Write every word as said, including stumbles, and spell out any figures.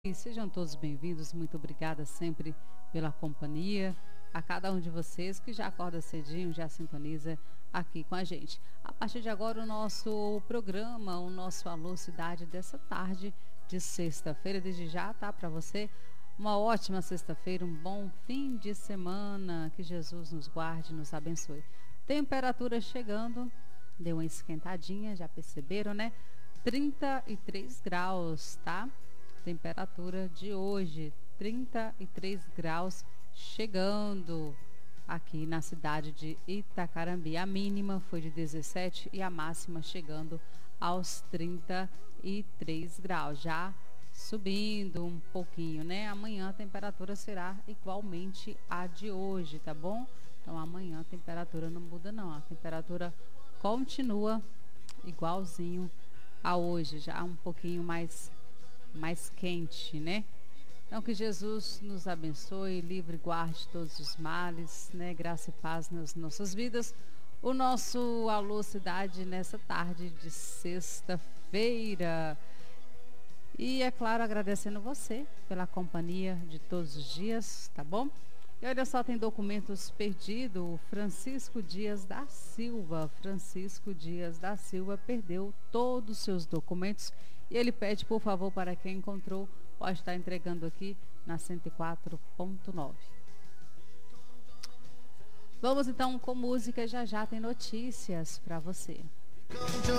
E sejam todos bem-vindos, muito obrigada sempre pela companhia, a cada um de vocês que já acorda cedinho, já sintoniza aqui com a gente. A partir de agora o nosso programa, o nosso Alô Cidade dessa tarde de sexta-feira, desde já, tá? Para você, uma ótima sexta-feira, um bom fim de semana, que Jesus nos guarde, nos abençoe. Temperatura chegando, deu uma esquentadinha, já perceberam, né? trinta e três graus, tá? Temperatura de hoje, trinta e três graus, chegando aqui na cidade de Itacarambi. A mínima foi de dezessete e a máxima chegando aos trinta e três graus, já subindo um pouquinho, né? Amanhã a temperatura será igualmente a de hoje, tá bom? Então amanhã a temperatura não muda não, a temperatura continua igualzinho a hoje, já um pouquinho mais mais quente, né? Então que Jesus nos abençoe, livre e guarde todos os males, né? Graça e paz nas nossas vidas. O nosso Alô Cidade nessa tarde de sexta-feira. E é claro, agradecendo você pela companhia de todos os dias, tá bom? E olha só, tem documentos perdidos. Francisco Dias da Silva. Francisco Dias da Silva perdeu todos os seus documentos. E ele pede, por favor, para quem encontrou, pode estar entregando aqui na cento e quatro ponto nove. Vamos então com música, já já tem notícias para você.